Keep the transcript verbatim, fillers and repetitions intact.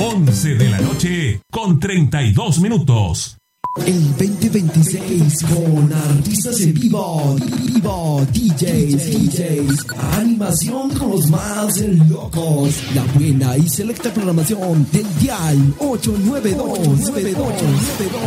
once de la noche con treinta y dos minutos. El veinte veintiséis con artistas en vivo, vivo, D Js, D Js, animación con los más locos, la buena y selecta programación del Dial ocho nueve dos nueve dos nueve dos.